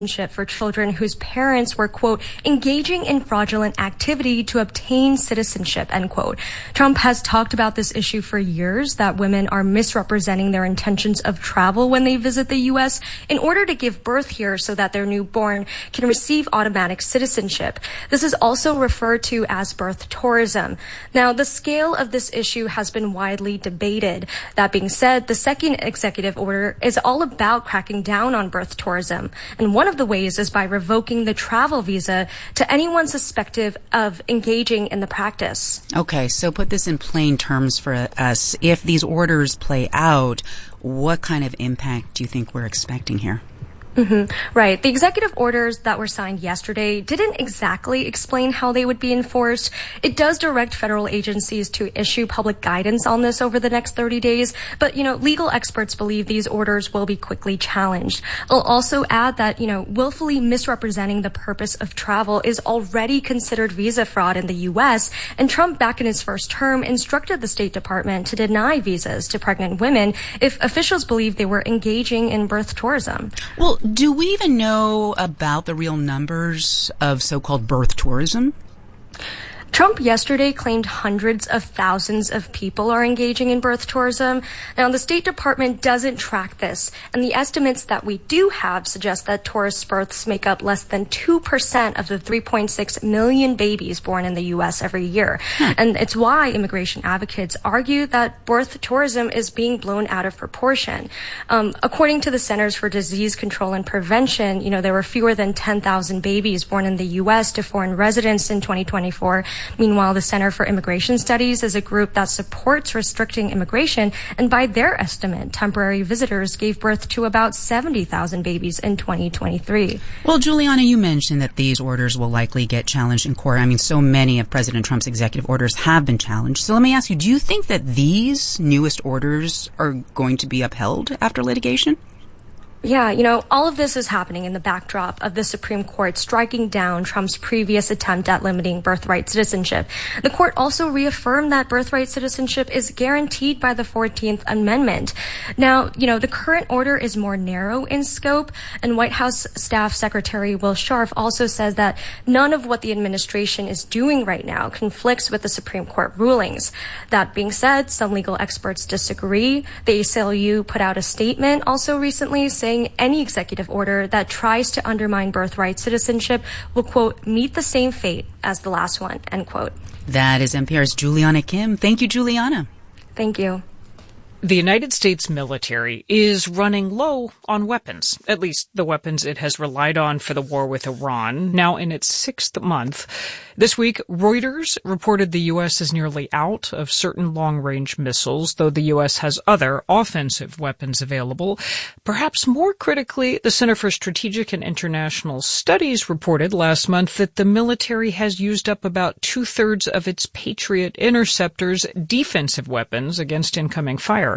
for children whose parents were, quote, engaging in fraudulent activity to obtain citizenship, end quote. Trump has talked about this issue for years, that women are misrepresenting their intentions of travel when they visit the U.S. in order to give birth here so that their newborn can receive automatic citizenship. This is also referred to as birth tourism. Now, the scale of this issue has been widely debated. That being said, the second executive order is all about cracking down on birth tourism. And one of the ways is by revoking the travel visa to anyone suspected of engaging in the practice. Okay, so put this in plain terms for us. If these orders play out, what kind of impact do you think we're expecting here? Right. The executive orders that were signed yesterday didn't exactly explain how they would be enforced. It does direct federal agencies to issue public guidance on this over the next 30 days. But, legal experts believe these orders will be quickly challenged. I'll also add that, willfully misrepresenting the purpose of travel is already considered visa fraud in the U.S. And Trump, back in his first term, instructed the State Department to deny visas to pregnant women if officials believed they were engaging in birth tourism. Well, do we even know about the real numbers of so-called birth tourism? Trump yesterday claimed hundreds of thousands of people are engaging in birth tourism. Now, the State Department doesn't track this, and the estimates that we do have suggest that tourist births make up less than 2% of the 3.6 million babies born in the U.S. every year. And it's why immigration advocates argue that birth tourism is being blown out of proportion. According to the Centers for Disease Control and Prevention, there were fewer than 10,000 babies born in the U.S. to foreign residents in 2024. Meanwhile, the Center for Immigration Studies is a group that supports restricting immigration, and by their estimate, temporary visitors gave birth to about 70,000 babies in 2023. Well, Juliana, you mentioned that these orders will likely get challenged in court. I mean, so many of President Trump's executive orders have been challenged. So let me ask you, do you think that these newest orders are going to be upheld after litigation? Yeah, all of this is happening in the backdrop of the Supreme Court striking down Trump's previous attempt at limiting birthright citizenship. The court also reaffirmed that birthright citizenship is guaranteed by the 14th Amendment. Now, the current order is more narrow in scope, and White House Staff Secretary Will Scharf also says that none of what the administration is doing right now conflicts with the Supreme Court rulings. That being said, some legal experts disagree. The ACLU put out a statement also recently saying any executive order that tries to undermine birthright citizenship will, quote, meet the same fate as the last one, end quote. That is NPR's Juliana Kim. Thank you, Juliana. Thank you. The United States military is running low on weapons, at least the weapons it has relied on for the war with Iran, now in its sixth month. This week, Reuters reported the U.S. is nearly out of certain long-range missiles, though the U.S. has other offensive weapons available. Perhaps more critically, the Center for Strategic and International Studies reported last month that the military has used up about two-thirds of its Patriot interceptors' defensive weapons against incoming fire.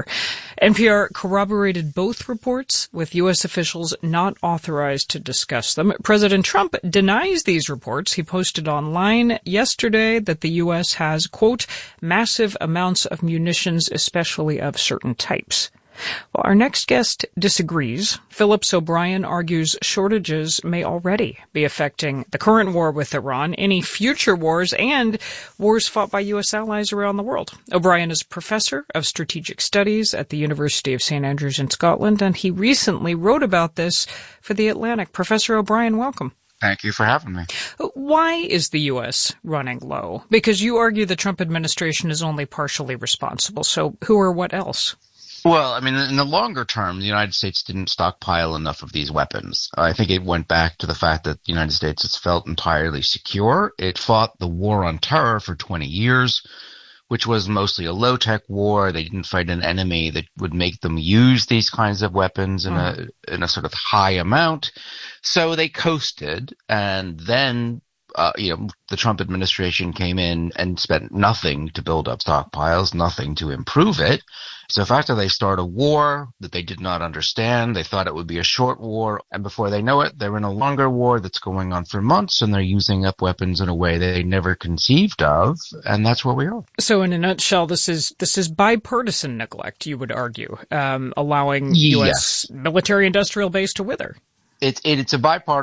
NPR corroborated both reports, with U.S. officials not authorized to discuss them. President Trump denies these reports. He posted online yesterday that the U.S. has, quote, massive amounts of munitions, especially of certain types. Well, our next guest disagrees. Phillips O'Brien argues shortages may already be affecting the current war with Iran, any future wars, and wars fought by U.S. allies around the world. O'Brien is a professor of strategic studies at the University of St. Andrews in Scotland, and he recently wrote about this for The Atlantic. Professor O'Brien, welcome. Thank you for having me. Why is the U.S. running low? Because you argue the Trump administration is only partially responsible. So who or what else? Well, I mean, in the longer term, the United States didn't stockpile enough of these weapons. I think it went back to the fact that the United States has felt entirely secure. It fought the war on terror for 20 years, which was mostly a low-tech war. They didn't fight an enemy that would make them use these kinds of weapons in a sort of high amount. So they coasted, and then the Trump administration came in and spent nothing to build up stockpiles, nothing to improve it. So after they start a war that they did not understand, they thought it would be a short war, and before they know it, they're in a longer war that's going on for months, and they're using up weapons in a way they never conceived of, and that's where we are. So in a nutshell, this is bipartisan neglect, you would argue, allowing U.S. military-industrial base to wither. It's a bipartisan